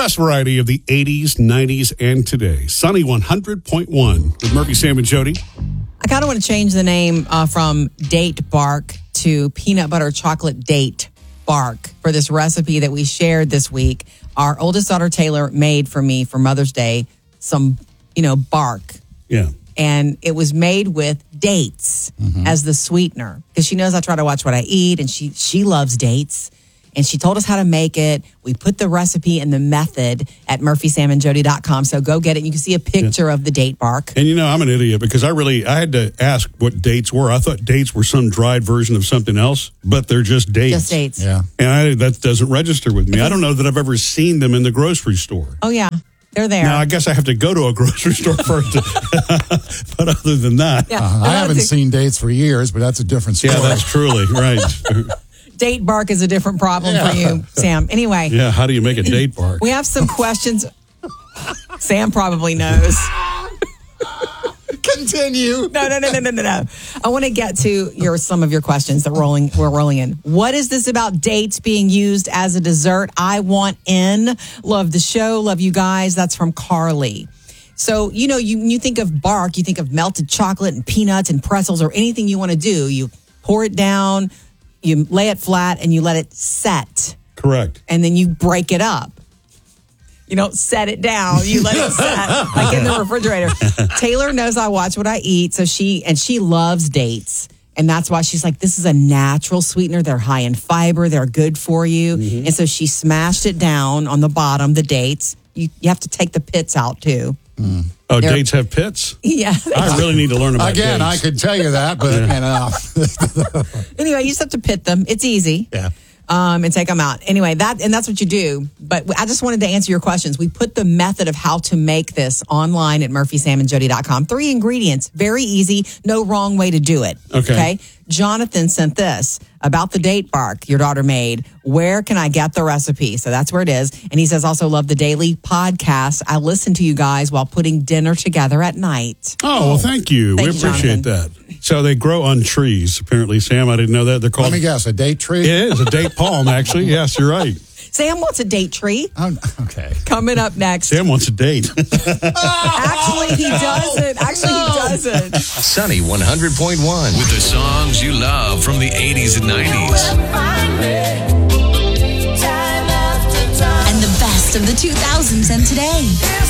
best variety of the 80s, 90s, and today. Sunny 100.1 with Murphy, Sam, and Jody. I kind of want to change the name from Date Bark to Peanut Butter Chocolate Date Bark for this recipe that we shared this week. Our oldest daughter, Taylor, made for me for Mother's Day some, bark. Yeah. And it was made with dates as the sweetener because she knows I try to watch what I eat, and she loves dates. And she told us how to make it. We put the recipe and the method at murphysamandjody.com. So go get it. You can see a picture of the date bark. And I'm an idiot because I had to ask what dates were. I thought dates were some dried version of something else, but they're just dates. Just dates. Yeah. And that doesn't register with me. I don't know that I've ever seen them in the grocery store. Oh, yeah. They're there. Now, I guess I have to go to a grocery store first. But other than that. Yeah. I haven't seen dates for years, but that's a different story. Yeah, that's truly right. Date bark is a different problem for you, Sam. Anyway. Yeah, how do you make a date bark? We have some questions. Sam probably knows. Continue. No. I want to get to some of your questions that we're rolling in. What is this about dates being used as a dessert? I want in. Love the show. Love you guys. That's from Carly. So, you think of bark, you think of melted chocolate and peanuts and pretzels or anything you want to do. You pour it down, you lay it flat, and you let it set. Correct. And then you break it up. You don't set it down. You let it set like in the refrigerator. Taylor knows I watch what I eat, so she loves dates. And that's why she's like, this is a natural sweetener. They're high in fiber. They're good for you. Mm-hmm. And so she smashed it down on the bottom, the dates. You have to take the pits out, too. Mm. Oh, dates have pits? Yeah. I really need to learn about Again, dates. I could tell you that, but Anyway, you just have to pit them. It's easy. Yeah. And take them out. Anyway, that's what you do. But I just wanted to answer your questions. We put the method of how to make this online at murphysamandjody.com. 3 ingredients. Very easy. No wrong way to do it. Okay. Jonathan sent this about the date bark your daughter made. Where can I get the recipe? So that's where it is. And he says, also love the daily podcast. I listen to you guys while putting dinner together at night. Oh, well, thank you. We appreciate that. So they grow on trees, apparently, Sam. I didn't know that. They're called... Let me guess, a date tree? It is, a date palm, actually. Yes, you're right. Sam wants a date tree. Okay. Coming up next. Sam wants a date. Actually, he doesn't. Sunny 100.1 with the songs you love from the 80s and 90s. And the best of the 2000s and today.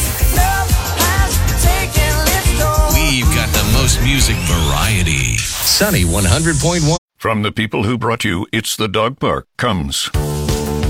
We've got the most music variety. Sunny 100.1. From the people who brought you It's the Dog Park comes